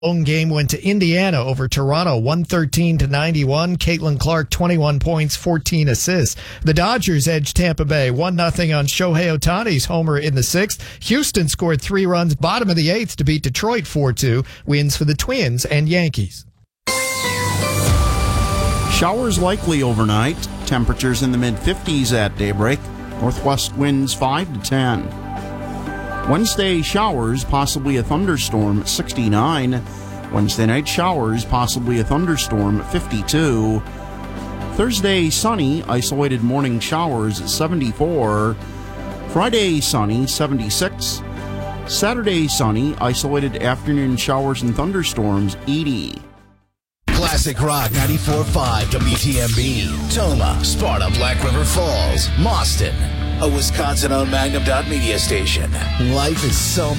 Home game went to Indiana over Toronto, 113-91. Caitlin Clark, 21 points, 14 assists. The Dodgers edged Tampa Bay 1-0 on Shohei Ohtani's homer in the sixth. Houston scored 3 runs bottom of the eighth to beat Detroit 4-2. Wins for the Twins and Yankees. Showers likely overnight. Temperatures in the mid-50s at daybreak. Northwest winds 5 to 10. Wednesday, showers, possibly a thunderstorm, 69. Wednesday night, showers, possibly a thunderstorm, 52. Thursday, sunny, isolated morning showers, 74. Friday, sunny, 76. Saturday, sunny, isolated afternoon showers and thunderstorms, 80. Classic Rock 94.5 WTMB. Toma, Sparta, Black River Falls, Mauston. A Wisconsin-owned Magnum Media station. Life is so